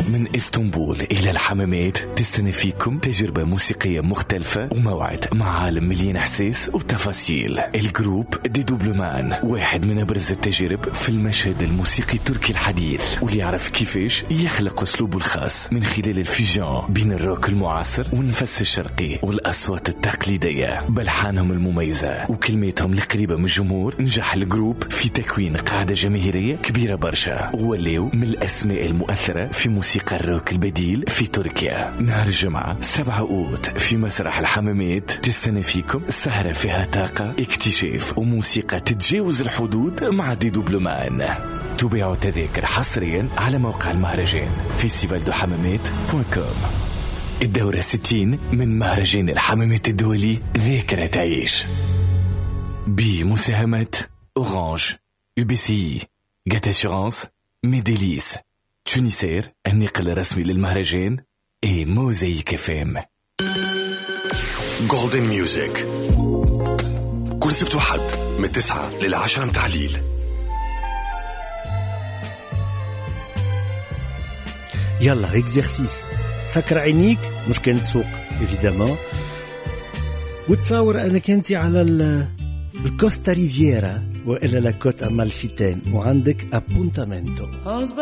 من اسطنبول إلى الحمامات تستنى فيكم تجربة موسيقية مختلفة وموعد مع عالم مليان إحساس وتفاصيل. الجروب دي دوبلمان واحد من أبرز التجارب في المشهد الموسيقي التركي الحديث، واللي يعرف كيفاش يخلق أسلوبه الخاص من خلال الفيجن بين الروك المعاصر والنفس الشرقي والأصوات التقليدية. بلحانهم المميزة وكلماتهم القريبة من الجمهور نجح الجروب في تكوين قاعدة جماهيرية كبيرة برشا، ووليو من الأسماء المؤثرة في موسيقى الروك البديل في تركيا. نهار الجمعة 7 أوت في مسرح الحمامات تستنى فيكم سهرة فيها طاقة، اكتشاف وموسيقى تتجاوز الحدود مع دي دوبلمان. تبيعوا تذاكر حصريا على موقع المهرجان festivaldohammamat.com. الدورة 60 من مهرجان الحمامات الدولي ذاكرة تعيش بمساهمة أورانج، UBCI، جات أسيورانس، ميديليس، تونيسير النقل الرسمي للمهرجان، اي موزايك FM. جولدن ميوزك كل سبت وحد من 9 ل10 متاع الليل. يلا اكزرسيس، سكر عينيك مش كانت تسوق ايفيدامون، وتصور انك انت على الكوستا ريفيرا والا لا كوت امالفيتين وعندك ابونتامنتو.